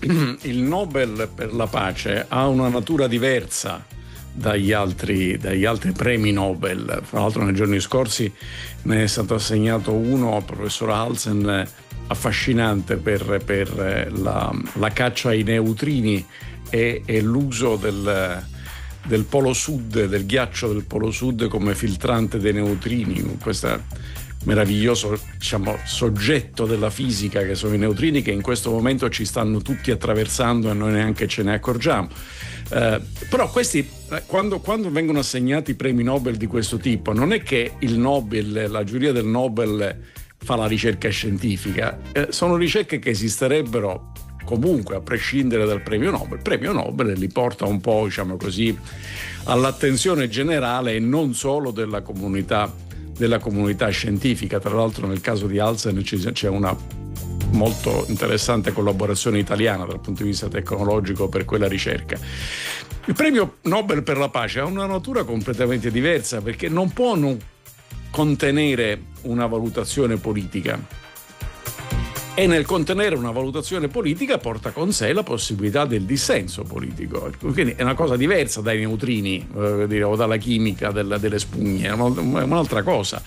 il Nobel per la pace ha una natura diversa dagli altri premi Nobel. Fra l'altro nei giorni scorsi ne è stato assegnato uno al professor Halsen, affascinante per la caccia ai neutrini e l'uso del polo sud, del ghiaccio del polo sud come filtrante dei neutrini. Questo meraviglioso, diciamo, soggetto della fisica che sono i neutrini, che in questo momento ci stanno tutti attraversando e noi neanche ce ne accorgiamo. Però questi, quando vengono assegnati premi Nobel di questo tipo, non è che il Nobel, la giuria del Nobel fa la ricerca scientifica, sono ricerche che esisterebbero comunque a prescindere dal premio Nobel. Il premio Nobel li porta un po', diciamo così, all'attenzione generale e non solo della comunità scientifica. Tra l'altro nel caso di Halsen c'è una molto interessante collaborazione italiana dal punto di vista tecnologico per quella ricerca. Il premio Nobel per la pace ha una natura completamente diversa, perché non può non contenere una valutazione politica, e nel contenere una valutazione politica porta con sé la possibilità del dissenso politico. Quindi è una cosa diversa dai neutrini o dalla chimica delle spugne, è un'altra cosa.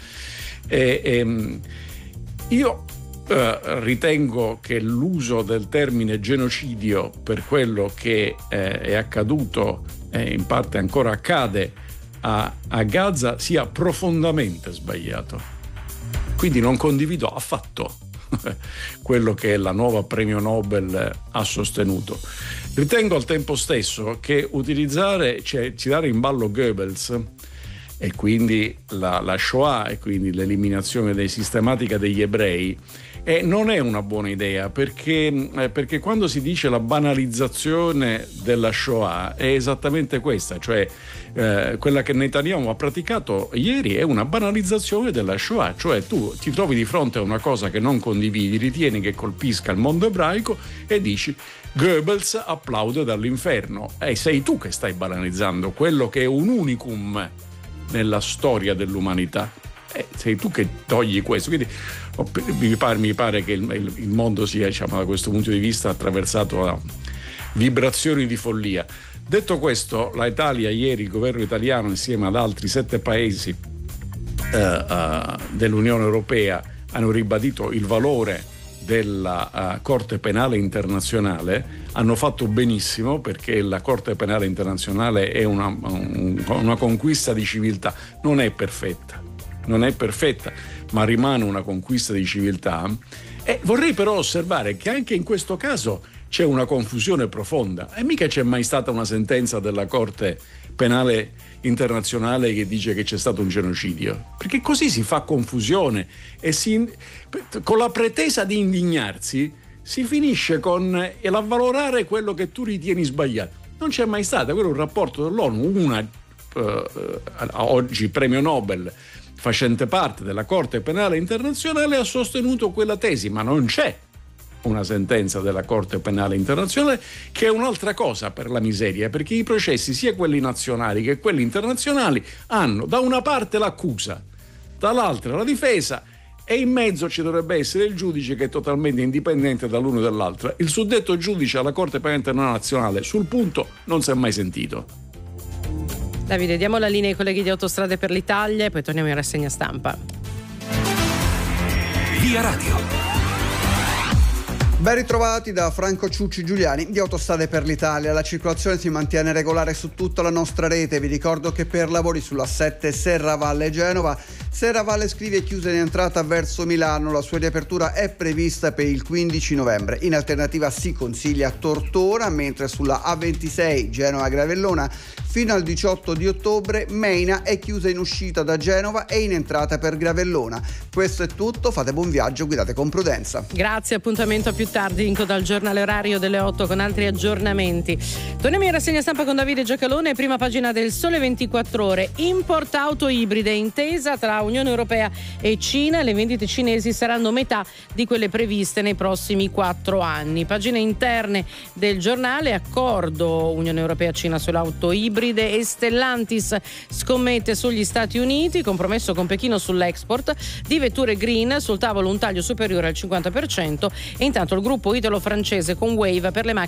Io ritengo che l'uso del termine genocidio per quello che è accaduto e in parte ancora accade a Gaza sia profondamente sbagliato. Quindi non condivido affatto quello che la nuova premio Nobel ha sostenuto. Ritengo al tempo stesso che tirare in ballo Goebbels e quindi la Shoah e quindi l'eliminazione sistematica degli ebrei non è una buona idea, perché quando si dice la banalizzazione della Shoah è esattamente questa, cioè quella che Netanyahu ha praticato ieri è una banalizzazione della Shoah, cioè tu ti trovi di fronte a una cosa che non condividi, ritieni che colpisca il mondo ebraico e dici Goebbels applaude dall'inferno, e sei tu che stai banalizzando quello che è un unicum nella storia dell'umanità. Sei tu che togli questo. Quindi mi pare che il mondo sia, diciamo, da questo punto di vista attraversato da vibrazioni di follia. Detto questo, l'Italia ieri, il governo italiano insieme ad altri 7 paesi dell'Unione Europea hanno ribadito il valore della Corte Penale Internazionale. Hanno fatto benissimo, perché la Corte Penale Internazionale è una conquista di civiltà. Non è perfetta, ma rimane una conquista di civiltà. E vorrei però osservare che anche in questo caso c'è una confusione profonda, e mica c'è mai stata una sentenza della Corte Penale Internazionale che dice che c'è stato un genocidio, perché così si fa confusione e con la pretesa di indignarsi si finisce con l'avvalorare quello che tu ritieni sbagliato. Non c'è mai stata. Quello è un rapporto dell'ONU, oggi premio Nobel facente parte della Corte Penale Internazionale, ha sostenuto quella tesi, ma non c'è una sentenza della Corte Penale Internazionale, che è un'altra cosa, per la miseria, perché i processi, sia quelli nazionali che quelli internazionali, hanno da una parte l'accusa, dall'altra la difesa, e in mezzo ci dovrebbe essere il giudice, che è totalmente indipendente dall'uno e dall'altra. Il suddetto giudice alla Corte Penale Internazionale sul punto non si è mai sentito. Davide, diamo la linea ai colleghi di Autostrade per l'Italia e poi torniamo in rassegna stampa. Via Radio. Ben ritrovati da Franco Ciucci Giuliani di Autostrade per l'Italia. La circolazione si mantiene regolare su tutta la nostra rete. Vi ricordo che per lavori sulla 7 Serravalle Genova, Serravalle Scrivia è chiusa in entrata verso Milano. La sua riapertura è prevista per il 15 novembre. In alternativa si consiglia Tortora, mentre sulla A26 Genova-Gravellona fino al 18 di ottobre Meina è chiusa in uscita da Genova e in entrata per Gravellona. Questo è tutto, fate buon viaggio, guidate con prudenza. Grazie, appuntamento a più tardi in coda al giornale orario delle 8 con altri aggiornamenti. Torniamo in rassegna stampa con Davide Giacalone, prima pagina del Sole 24 Ore. Import auto ibride, intesa tra Unione Europea e Cina, le vendite cinesi saranno metà di quelle previste nei prossimi 4 anni. Pagine interne del giornale, accordo Unione Europea-Cina sull'auto ibride e Stellantis scommette sugli Stati Uniti, compromesso con Pechino sull'export di vetture green, sul tavolo un taglio superiore al 50%, e intanto il gruppo italo-francese con Wave per le macchine